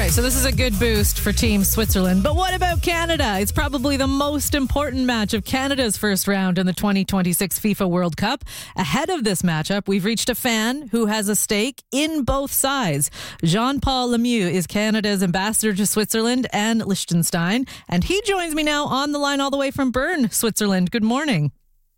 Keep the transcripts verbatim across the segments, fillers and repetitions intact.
right, so this is a good boost for Team Switzerland. But what about Canada? It's probably the most important match of Canada's first round in the twenty twenty-six FIFA World Cup. Ahead of this matchup, we've reached a fan who has a stake in both sides. Jean-Paul Lemieux is Canada's ambassador to Switzerland and Liechtenstein, and he joins me now on the line all the way from Bern, Switzerland. Good morning.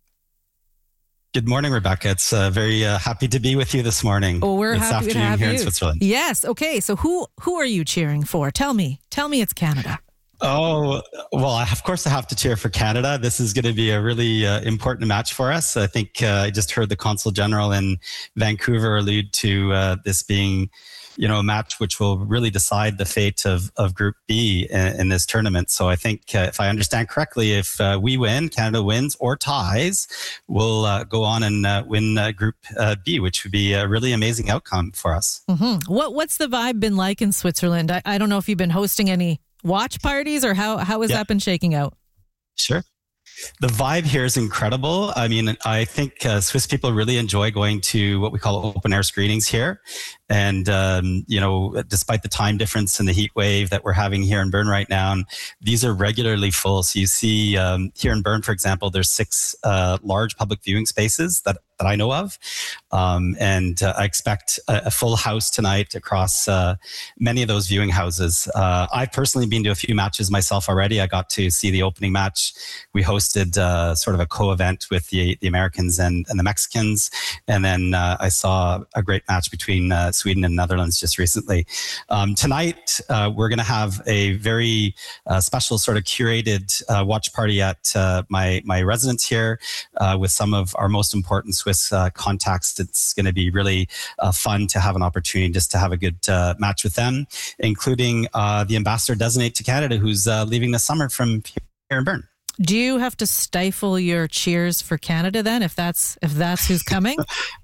Good morning, Rebecca. It's uh, very uh, happy to be with you this morning. Oh, we're this happy to afternoon have here you. in Switzerland. Yes. Okay. So who who are you cheering for? Tell me. Tell me it's Canada. Oh, well, of course I have to cheer for Canada. This is going to be a really uh, important match for us. I think uh, I just heard the Consul General in Vancouver allude to uh, this being, you know, a match which will really decide the fate of, of Group B in, in this tournament. So I think uh, if I understand correctly, if uh, we win, Canada wins or ties, we'll uh, go on and uh, win uh, Group uh, B, which would be a really amazing outcome for us. Mm-hmm. What What's the vibe been like in Switzerland? I, I don't know if you've been hosting any watch parties or how, how has yeah. that been shaking out? Sure. The vibe here is incredible. I mean, I think uh, Swiss people really enjoy going to what we call open air screenings here. And, um, you know, despite the time difference and the heat wave that we're having here in Bern right now, these are regularly full. So you see um, here in Bern, for example, there's six uh, large public viewing spaces that, that I know of. Um, and uh, I expect a, a full house tonight across uh, many of those viewing houses. Uh, I've personally been to a few matches myself already. I got to see the opening match. We hosted uh, sort of a co-event with the, the Americans and, and the Mexicans. And then uh, I saw a great match between uh, Sweden and Netherlands just recently. Um, tonight, uh, we're going to have a very uh, special sort of curated uh, watch party at uh, my, my residence here uh, with some of our most important Swiss uh, contacts. It's going to be really uh, fun to have an opportunity just to have a good uh, match with them, including uh, the ambassador designate to Canada who's uh, leaving this summer from here in Bern. Do you have to stifle your cheers for Canada then, if that's if that's who's coming?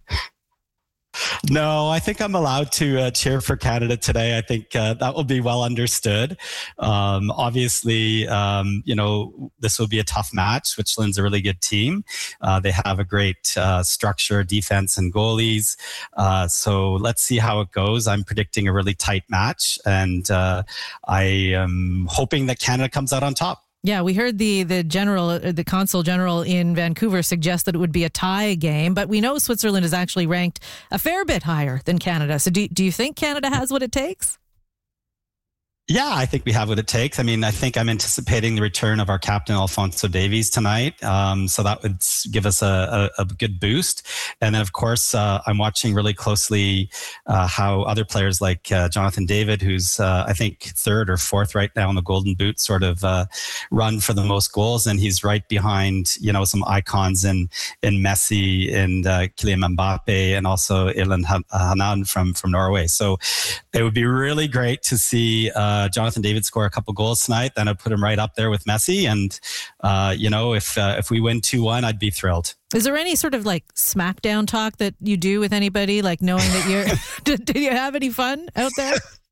No, I think I'm allowed to uh, cheer for Canada today. I think uh, that will be well understood. Um, obviously, um, you know, this will be a tough match. Switzerland's a really good team. Uh, they have a great uh, structure, defense, and goalies. Uh, so let's see how it goes. I'm predicting a really tight match, and uh, I am hoping that Canada comes out on top. Yeah, we heard the the general, the consul general in Vancouver suggest that it would be a tie game, but we know Switzerland is actually ranked a fair bit higher than Canada. So do, do you think Canada has what it takes? Yeah, I think we have what it takes. I mean, I think I'm anticipating the return of our captain, Alphonso Davies, tonight. Um, so that would give us a, a, a good boost. And then, of course, uh, I'm watching really closely uh, how other players like uh, Jonathan David, who's, uh, I think, third or fourth right now in the Golden Boot sort of uh, run for the most goals. And he's right behind, you know, some icons in, in Messi and uh, Kylian Mbappe and also Erling Haaland from, from Norway. So it would be really great to see uh, Uh, Jonathan David score a couple goals tonight, then I'd put him right up there with Messi. And, uh, you know, if uh, if we win two one, I'd be thrilled. Is there any sort of like smackdown talk that you do with anybody, like knowing that you're, do, do you have any fun out there?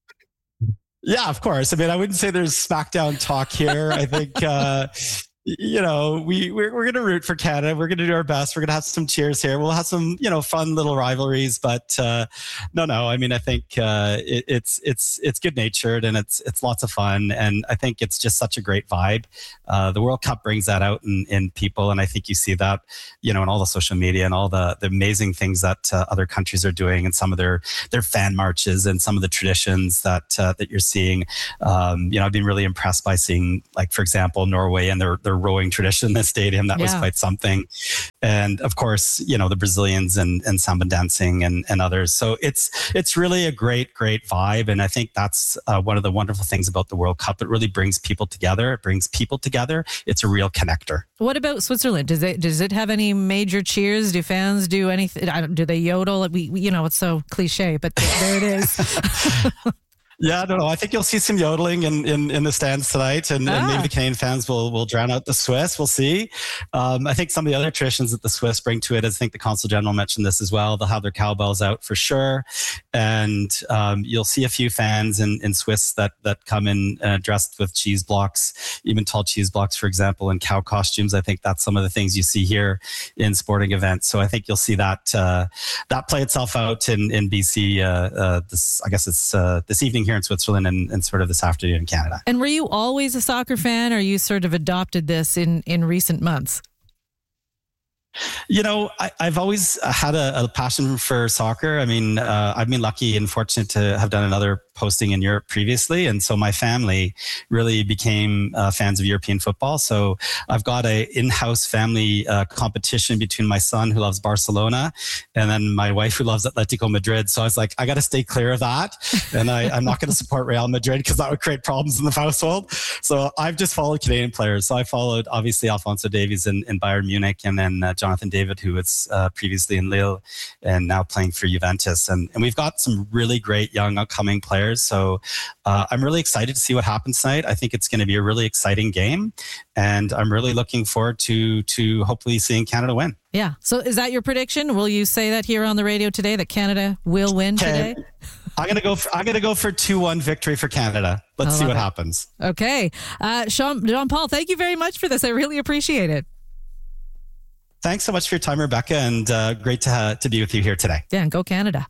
Yeah, of course. I mean, I wouldn't say there's smackdown talk here. I think, uh, you know, we, we're, we're going to root for Canada. We're going to do our best. We're going to have some cheers here. We'll have some, you know, fun little rivalries, but uh, no, no. I mean, I think uh, it, it's it's it's good natured and it's it's lots of fun, and I think it's just such a great vibe. Uh, the World Cup brings that out in, in people, and I think you see that, you know, in all the social media and all the the amazing things that uh, other countries are doing, and some of their their fan marches and some of the traditions that uh, that you're seeing. Um, you know, I've been really impressed by seeing, like, for example, Norway and their their rowing tradition in the stadium. That yeah. was quite something. And of course, you know, the Brazilians and, and samba dancing and, and others. So it's it's really a great, great vibe. And I think that's uh, one of the wonderful things about the World Cup. It really brings people together. It brings people together. It's a real connector. What about Switzerland? Does it does it have any major cheers? Do fans do anything? I don't, do they yodel? We, we you know, it's so cliche, but there it is. Yeah, I don't know. I think you'll see some yodeling in, in, in the stands tonight, and, ah. and maybe the Canadian fans will will drown out the Swiss. We'll see. Um, I think some of the other traditions that the Swiss bring to it, I think the Consul General mentioned this as well, they'll have their cowbells out for sure. And um, you'll see a few fans in, in Swiss that, that come in uh, dressed with cheese blocks, even tall cheese blocks, for example, and cow costumes. I think that's some of the things you see here in sporting events. So I think you'll see that uh, that play itself out in, in B C uh, uh, this, I guess it's uh, this evening here in Switzerland and, and sort of this afternoon in Canada. And were you always a soccer fan, or you sort of adopted this in, in recent months? You know, I, I've always had a, a passion for soccer. I mean, uh, I've been lucky and fortunate to have done another posting in Europe previously. And so my family really became uh, fans of European football. So I've got a in-house family uh, competition between my son, who loves Barcelona, and then my wife, who loves Atletico Madrid. So I was like, I got to stay clear of that. And I, I'm not going to support Real Madrid because that would create problems in the household. So I've just followed Canadian players. So I followed, obviously, Alphonso Davies in, in Bayern Munich, and then uh, Jonathan David, who was uh, previously in Lille and now playing for Juventus. And, and we've got some really great young upcoming players. So uh, I'm really excited to see what happens tonight. I think it's going to be a really exciting game. And I'm really looking forward to to hopefully seeing Canada win. Yeah. So is that your prediction? Will you say that here on the radio today, that Canada will win okay. today? I'm gonna go. For, I'm gonna go for two one victory for Canada. Let's see what it. happens. Okay, uh, Sean, Jean-Paul, thank you very much for this. I really appreciate it. Thanks so much for your time, Rebecca, and uh, great to uh, to be with you here today. Yeah, and go Canada.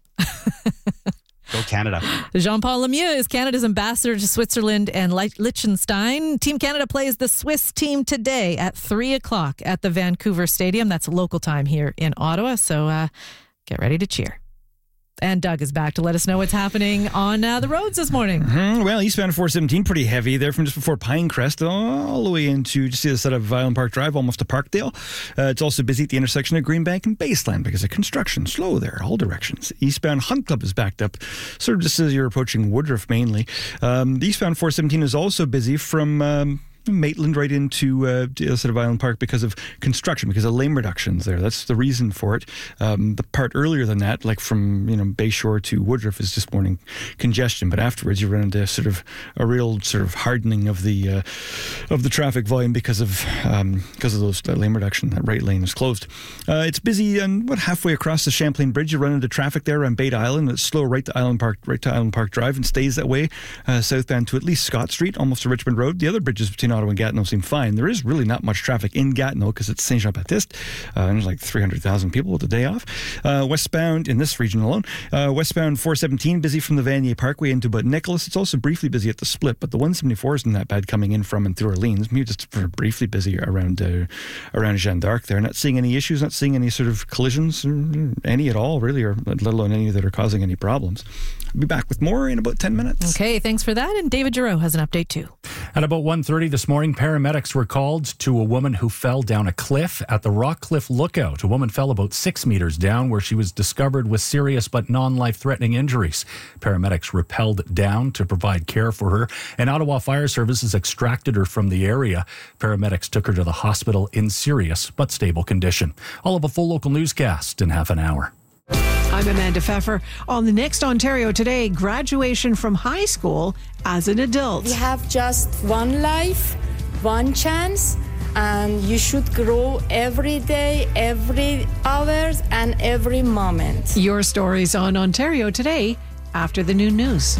Go Canada. Jean-Paul Lemieux is Canada's ambassador to Switzerland and Liechtenstein. Team Canada plays the Swiss team today at three o'clock at the Vancouver Stadium. That's local time here in Ottawa, so uh, get ready to cheer. And Doug is back to let us know what's happening on uh, the roads this morning. Mm-hmm. Well, eastbound four seventeen, pretty heavy there from just before Pinecrest all the way into just the other side of Island Park Drive, almost to Parkdale. Uh, it's also busy at the intersection of Greenbank and Baseline because of construction. Slow there, all directions. Eastbound Hunt Club is backed up, sort of just as you're approaching Woodruff mainly. Um, the eastbound four seventeen is also busy from... Um, Maitland right into uh, the other side of Island Park because of construction, because of lane reductions there. That's the reason for it. Um, the part earlier than that, like from you know Bayshore to Woodruff, is just morning congestion. But afterwards, you run into sort of a real sort of hardening of the uh, of the traffic volume because of um, because of those that lane reduction. That right lane is closed. Uh, it's busy, and what halfway across the Champlain Bridge, you run into traffic there on Bait Island. It's slow right to Island Park, right to Island Park Drive, and stays that way uh, southbound to at least Scott Street, almost to Richmond Road. The other bridges between Ottawa and Gatineau seem fine. There is really not much traffic in Gatineau because it's Saint Jean Baptiste. Uh, there's like three hundred thousand people with the day off. Uh, westbound, in this region alone, uh, westbound four seventeen, busy from the Vanier Parkway into Bud Nicholas. It's also briefly busy at the split, but the one seventy-four isn't that bad coming in from and through Orleans. Maybe just for briefly busy around uh, around Jeanne d'Arc there. Not seeing any issues, not seeing any sort of collisions, any at all, really, or let alone any that are causing any problems. I'll be back with more in about ten minutes. Okay, thanks for that. And David Giroux has an update too. At about one thirty this morning, paramedics were called to a woman who fell down a cliff at the Rockcliffe Lookout. A woman fell about six meters down where she was discovered with serious but non-life-threatening injuries. Paramedics rappelled down to provide care for her, and Ottawa Fire Services extracted her from the area. Paramedics took her to the hospital in serious but stable condition. All of a full local newscast in half an hour. I'm Amanda Pfeffer. On the Next Ontario Today, graduation from high school as an adult. We have just one life, one chance, and you should grow every day, every hour, and every moment. Your stories on Ontario Today after the noon news.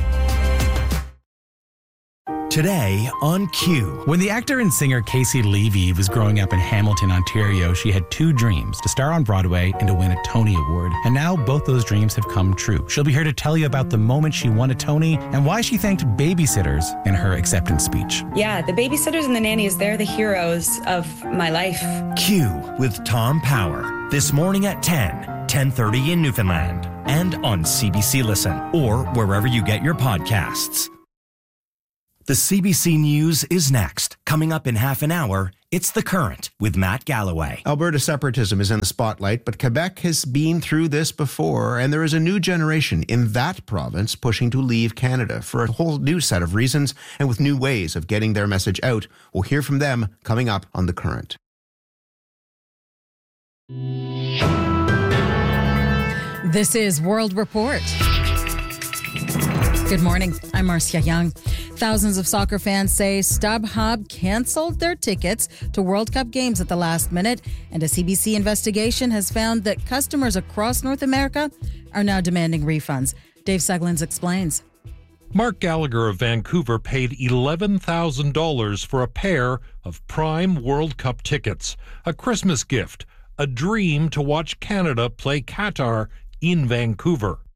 Today on Q. When the actor and singer Casey Levy was growing up in Hamilton, Ontario, she had two dreams, to star on Broadway and to win a Tony Award. And now both those dreams have come true. She'll be here to tell you about the moment she won a Tony and why she thanked babysitters in her acceptance speech. Yeah, the babysitters and the nannies, they're the heroes of my life. Q with Tom Power. This morning at ten, ten thirty in Newfoundland. And on C B C Listen or wherever you get your podcasts. The C B C News is next. Coming up in half an hour, it's The Current with Matt Galloway. Alberta separatism is in the spotlight, but Quebec has been through this before, and there is a new generation in that province pushing to leave Canada for a whole new set of reasons and with new ways of getting their message out. We'll hear from them coming up on The Current. This is World Report. Good morning. I'm Marcia Young. Thousands of soccer fans say StubHub canceled their tickets to World Cup games at the last minute, and a C B C investigation has found that customers across North America are now demanding refunds. Dave Suglins explains. Mark Gallagher of Vancouver paid eleven thousand dollars for a pair of Prime World Cup tickets, a Christmas gift, a dream to watch Canada play Qatar in Vancouver.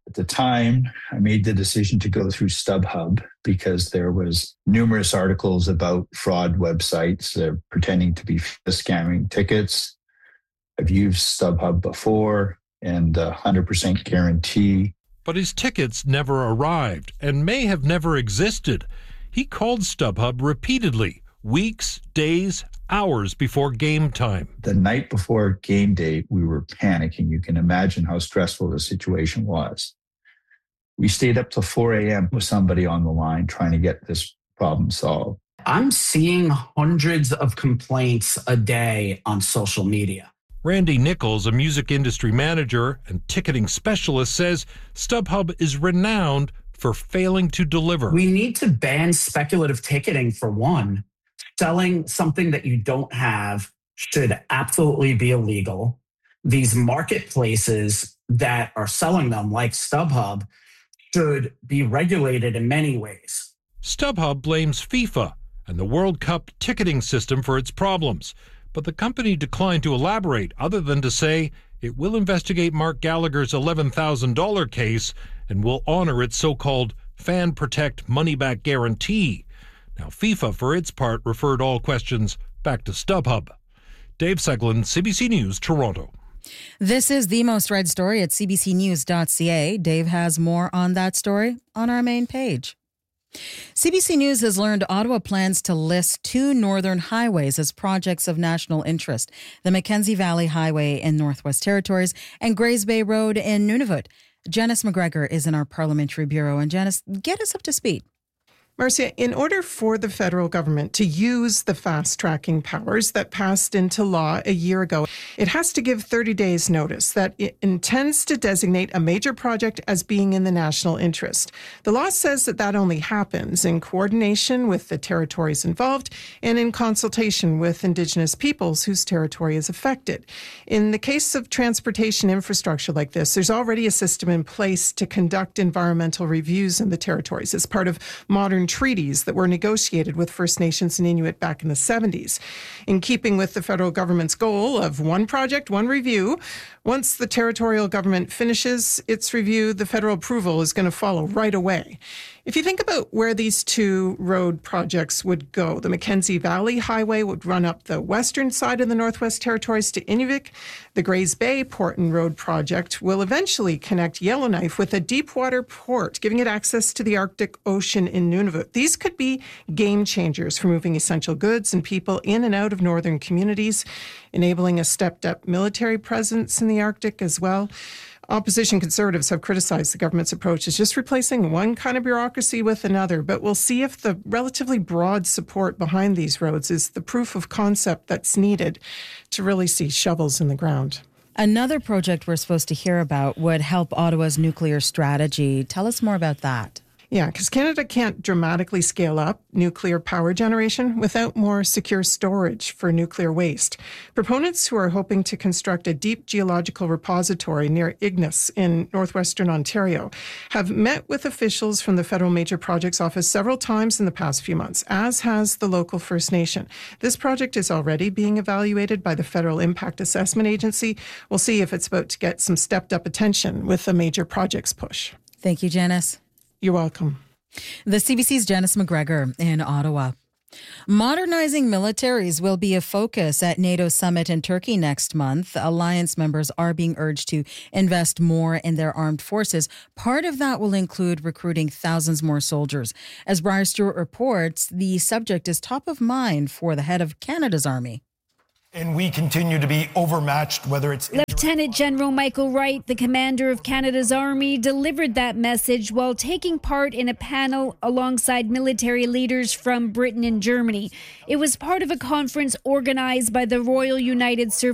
At the time, I made the decision to go through StubHub because there was numerous articles about fraud websites that are pretending to be scamming tickets. I've used StubHub before and a one hundred percent guarantee. But his tickets never arrived and may have never existed. He called StubHub repeatedly, weeks, days, hours before game time. The night before game day, we were panicking. You can imagine how stressful the situation was. We stayed up till four a.m. with somebody on the line trying to get this problem solved. I'm seeing hundreds of complaints a day on social media. Randy Nichols, a music industry manager and ticketing specialist, says StubHub is renowned for failing to deliver. We need to ban speculative ticketing for one. Selling something that you don't have should absolutely be illegal. These marketplaces that are selling them, like StubHub, should be regulated in many ways. StubHub blames FIFA and the World Cup ticketing system for its problems, but the company declined to elaborate other than to say it will investigate Mark Gallagher's eleven thousand dollars case and will honor its so-called Fan Protect money-back guarantee. Now, FIFA, for its part, referred all questions back to StubHub. Dave Seglin, C B C News, Toronto. This is the most read story at c b c news dot c a. Dave has more on that story on our main page. C B C News has learned Ottawa plans to list two northern highways as projects of national interest, the Mackenzie Valley Highway in Northwest Territories and Grays Bay Road in Nunavut. Janice McGregor is in our Parliamentary Bureau. And Janice, get us up to speed. Marcia, in order for the federal government to use the fast-tracking powers that passed into law a year ago, it has to give thirty days notice that it intends to designate a major project as being in the national interest. The law says that that only happens in coordination with the territories involved and in consultation with Indigenous peoples whose territory is affected. In the case of transportation infrastructure like this, there's already a system in place to conduct environmental reviews in the territories as part of modern treaties that were negotiated with First Nations and Inuit back in the seventies. In keeping with the federal government's goal of one project, one review, once the territorial government finishes its review, the federal approval is going to follow right away. If you think about where these two road projects would go, the Mackenzie Valley Highway would run up the western side of the Northwest Territories to Inuvik. The Grays Bay Port and Road project will eventually connect Yellowknife with a deepwater port, giving it access to the Arctic Ocean in Nunavut. These could be game changers for moving essential goods and people in and out of northern communities, enabling a stepped-up military presence in the Arctic as well. Opposition Conservatives have criticized the government's approach as just replacing one kind of bureaucracy with another, but we'll see if the relatively broad support behind these roads is the proof of concept that's needed to really see shovels in the ground. Another project we're supposed to hear about would help Ottawa's nuclear strategy. Tell us more about that. Yeah, because Canada can't dramatically scale up nuclear power generation without more secure storage for nuclear waste. Proponents who are hoping to construct a deep geological repository near Ignis in northwestern Ontario have met with officials from the Federal Major Projects Office several times in the past few months, as has the local First Nation. This project is already being evaluated by the Federal Impact Assessment Agency. We'll see if it's about to get some stepped-up attention with the major projects push. Thank you, Janice. You're welcome. The C B C's Janice McGregor in Ottawa. Modernizing militaries will be a focus at NATO summit in Turkey next month. Alliance members are being urged to invest more in their armed forces. Part of that will include recruiting thousands more soldiers. As Briar Stewart reports, the subject is top of mind for the head of Canada's army. And we continue to be overmatched, whether it's... Lieutenant General Michael Wright, the commander of Canada's Army, delivered that message while taking part in a panel alongside military leaders from Britain and Germany. It was part of a conference organized by the Royal United Service